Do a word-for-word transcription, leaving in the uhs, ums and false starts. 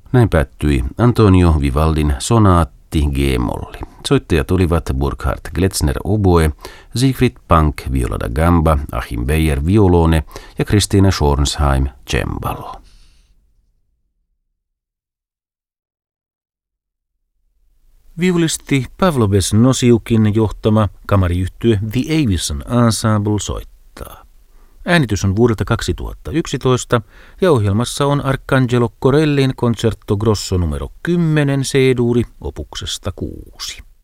Näin päättyi Antonio Vivaldin sonaatti G-molli. Soittajat olivat Burkhard Gletzner oboe, Siegfried Pank viola da gamba, Achim Beyer violone ja Christina Schornsheim cembalo. Viulisti Pavlo Besnosiukin johtama kamariyhtye The Avison Ensemble soittaa. Äänitys on vuodelta kaksituhattayksitoista ja ohjelmassa on Arcangelo Corellin Concerto Grosso numero kymmenen C-duuri opuksesta kuusi.